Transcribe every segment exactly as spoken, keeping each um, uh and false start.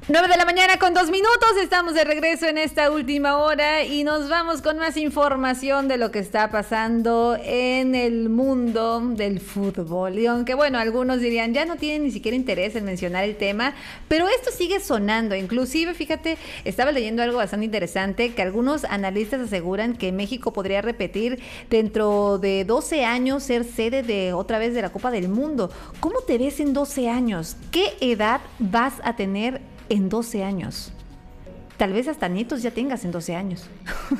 nueve de la mañana con dos minutos, estamos de regreso en esta última hora y nos vamos con más información de lo que está pasando en el mundo del fútbol. Y aunque bueno, algunos dirían, ya no tienen ni siquiera interés en mencionar el tema, pero esto sigue sonando. Inclusive, fíjate, estaba leyendo algo bastante interesante, que algunos analistas aseguran que México podría repetir dentro de doce años ser sede de otra vez de la Copa del Mundo. ¿Cómo te ves en doce años? ¿Qué edad vas a tener en doce años? Tal vez hasta nietos ya tengas en doce años.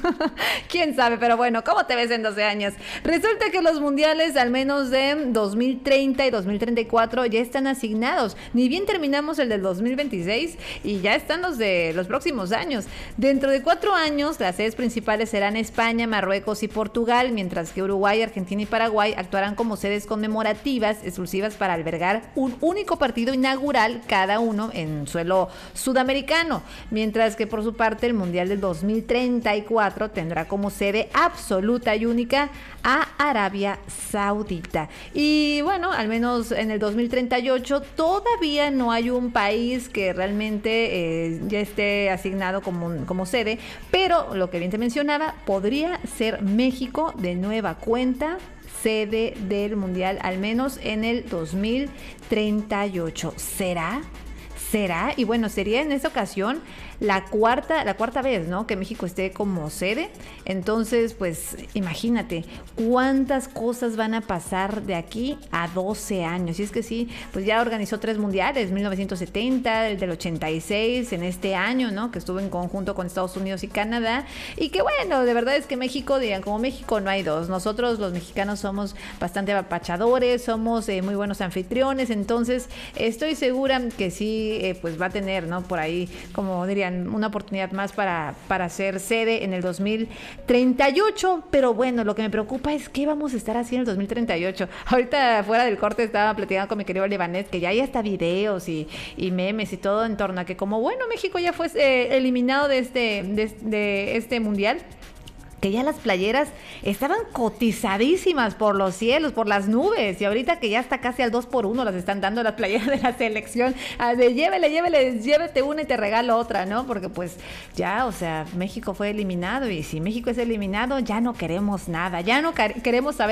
¿Quién sabe? Pero bueno, ¿cómo te ves en doce años? Resulta que los mundiales, al menos de dos mil treinta y dos mil treinta y cuatro, ya están asignados. Ni bien terminamos el del dos mil veintiséis y ya están los de los próximos años. Dentro de cuatro años, las sedes principales serán España, Marruecos y Portugal, mientras que Uruguay, Argentina y Paraguay actuarán como sedes conmemorativas exclusivas para albergar un único partido inaugural cada uno en suelo sudamericano. Mientras que por su parte el Mundial del dos mil treinta y cuatro tendrá como sede absoluta y única a Arabia Saudita. Y bueno, al menos en el dos mil treinta y ocho todavía no hay un país que realmente eh, ya esté asignado como, como sede, pero lo que bien te mencionaba, podría ser México de nueva cuenta sede del Mundial, al menos en el dos mil treinta y ocho. ¿Será? ¿Será? Y bueno, sería en esta ocasión la cuarta, la cuarta vez, ¿no?, que México esté como sede. Entonces, pues, imagínate cuántas cosas van a pasar de aquí a doce años. Y es que sí, pues ya organizó tres mundiales, mil novecientos setenta, el del ochenta y seis, en este año, ¿no?, que estuvo en conjunto con Estados Unidos y Canadá. Y que bueno, de verdad es que México, digan, como México no hay dos. Nosotros los mexicanos somos bastante apapachadores, somos eh, muy buenos anfitriones. Entonces, estoy segura que sí, eh, pues va a tener, ¿no?, por ahí, como diría, una oportunidad más para, para ser sede en el dos mil treinta y ocho, pero bueno, lo que me preocupa es qué vamos a estar haciendo en el dos mil treinta y ocho. Ahorita fuera del corte estaba platicando con mi querido Levanés, que ya hay hasta videos y, y memes y todo en torno a que como bueno, México ya fue eh, eliminado de este, de, de este mundial, que ya las playeras estaban cotizadísimas por los cielos, por las nubes, y ahorita que ya está casi al dos por uno las están dando las playeras de la selección, de llévele, llévele, llévete una y te regalo otra, ¿no? Porque pues ya, o sea, México fue eliminado, y si México es eliminado, ya no queremos nada, ya no queremos saber